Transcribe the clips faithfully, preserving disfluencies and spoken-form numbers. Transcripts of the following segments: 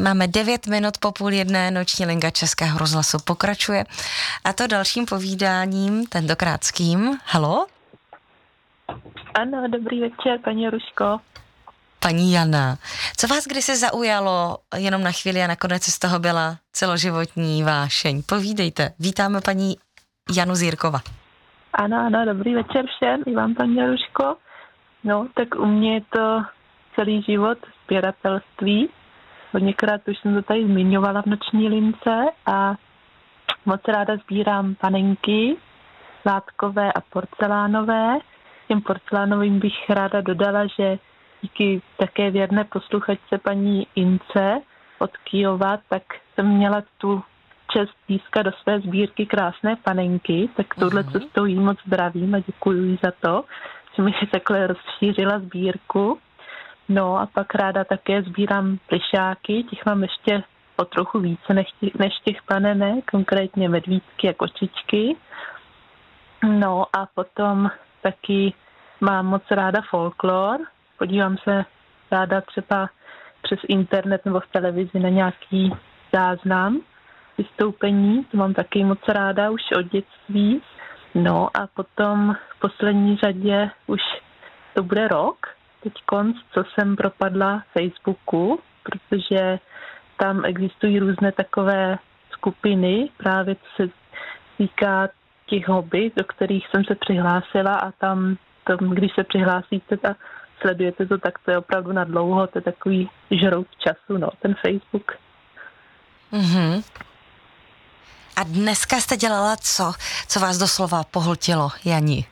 Máme devět minut po půl jedné, noční linka Českého rozhlasu pokračuje. A to dalším povídáním, tentokrát s kým? Haló? Ano, dobrý večer, paní Ruško. Paní Jana, co vás kdysi zaujalo jenom na chvíli a nakonec z toho byla celoživotní vášeň? Povídejte. Vítáme paní Janu Zírkova. Ano, ano, dobrý večer všem, i vám, paní Ruško. No, tak u mě je to celý život sběratelství. Hodněkrát už jsem to tady zmiňovala v noční lince a moc ráda sbírám panenky, látkové a porcelánové. Těm porcelánovým bych ráda dodala, že díky také věrné posluchačce paní Ince od Kyjova, tak jsem měla tu čest získat do své sbírky krásné panenky, tak touhle cestou jí moc zdravím a děkuji jí za to, že mi takhle rozšířila sbírku. No a pak ráda také sbírám plišáky, těch mám ještě o trochu více než těch, než těch panenek, konkrétně medvídky a kočičky. No a potom taky mám moc ráda folklor, podívám se ráda třeba přes internet nebo v televizi na nějaký záznam vystoupení, to mám taky moc ráda už od dětství. No a potom v poslední řadě už to bude rok, teď konc, co jsem propadla Facebooku, protože tam existují různé takové skupiny, právě co se týká těch hobby, do kterých jsem se přihlásila a tam, tam když se přihlásíte a sledujete to, tak to je opravdu na dlouho, to je takový žrout času, no, ten Facebook. Mhm. A dneska jste dělala co? Co vás doslova pohltilo, Jani?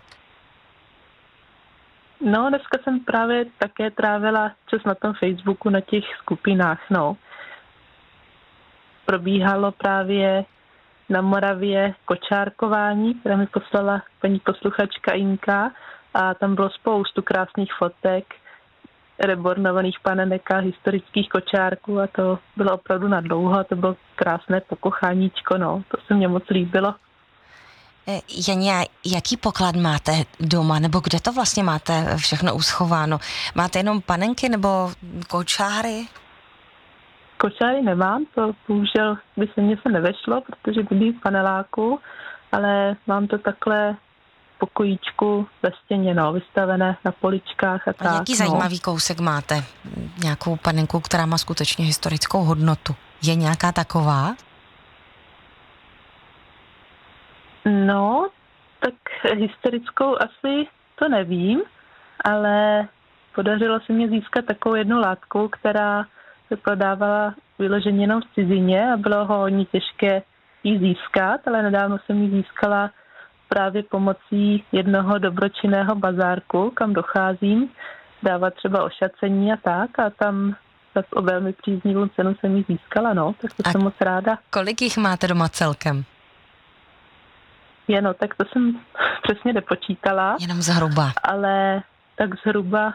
No, dneska jsem právě také trávila čas na tom Facebooku, na těch skupinách, no. Probíhalo právě na Moravě kočárkování, které mi poslala paní posluchačka Inka a tam bylo spoustu krásných fotek, rebornovaných panenek a historických kočárků a to bylo opravdu na dlouho a to bylo krásné pokocháníčko, no, to se mně moc líbilo. Jani, jaký poklad máte doma, nebo kde to vlastně máte všechno uschováno? Máte jenom panenky nebo kočáry? Kočáry nemám, to bohužel by se mně se nevešlo, protože bydlí v paneláku, ale mám to takhle pokojíčku ve stěně, no, vystavené na poličkách a tak. A jaký no. zajímavý kousek máte? Nějakou panenku, která má skutečně historickou hodnotu. Je nějaká taková? No, tak historickou asi to nevím, ale podařilo se mi získat takovou jednu látku, která se prodávala vyloženě jenom v cizině a bylo ho hodně těžké ji získat, ale nedávno jsem ji získala právě pomocí jednoho dobročinného bazárku, kam docházím, dávat třeba ošacení a tak a tam zase o velmi příznivou cenu jsem ji získala, no, tak to a jsem moc ráda. Kolik jich máte doma celkem? Jenom, tak to jsem přesně nepočítala. Jenom zhruba. Ale tak zhruba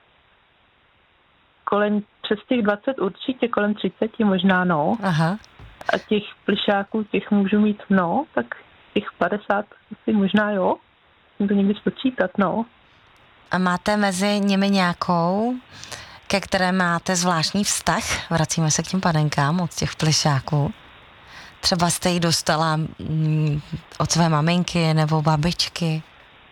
kolem přes těch dvacet určitě, kolem třicet možná, no. Aha. A těch plišáků, těch můžu mít, no, tak těch padesát asi možná, jo. Musím to někdy spočítat, no. A máte mezi nimi nějakou, ke které máte zvláštní vztah? Vracíme se k těm panenkám od těch plišáků. Třeba jste ji dostala mm, od své maminky nebo babičky?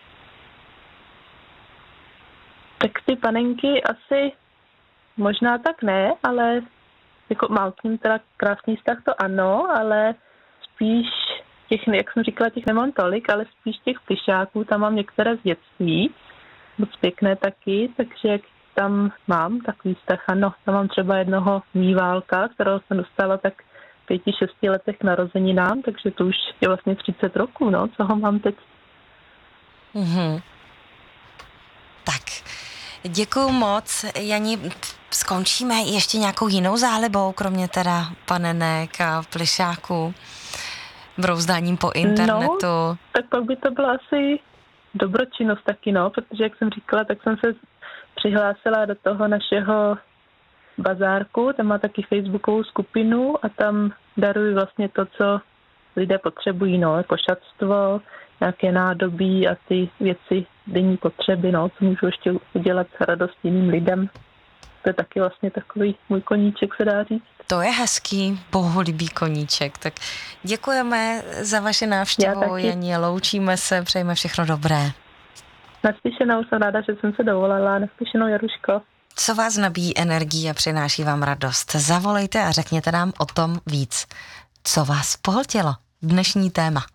Tak ty panenky asi možná tak ne, ale jako mám k ním teda krásný vztah, to ano, ale spíš těch, jak jsem říkala, těch nemám tolik, ale spíš těch plišáků, tam mám některé z dětství, moc pěkné taky, takže tam mám takový vztah, ano, tam mám třeba jednoho míválka, kterého jsem dostala tak pěti, šesti letech narozeninám, takže to už je vlastně třicet roků, no, co ho mám teď. Mm-hmm. Tak, děkuju moc. Jani, skončíme ještě nějakou jinou zálibou, kromě teda panenek a plišáků, brouzdáním po internetu? No, tak pak by to byla asi dobročinnost taky, no, protože jak jsem říkala, tak jsem se přihlásila do toho našeho bazárku, tam má taky facebookovou skupinu a tam daruji vlastně to, co lidé potřebují, no, jako šatstvo, nějaké nádobí a ty věci denní potřeby, no, co můžu ještě udělat radost jiným lidem. to je taky vlastně takový můj koníček, se dá říct. To je hezký, bohulibý koníček. Tak děkujeme za vaši návštěvu, Janí, loučíme se, přejeme všechno dobré. Naslyšenou, jsem ráda, že jsem se dovolala. Naslyšenou, Jaruško. Co vás nabíjí energii a přináší vám radost? Zavolejte a řekněte nám o tom víc. Co vás pohltilo? Dnešní téma.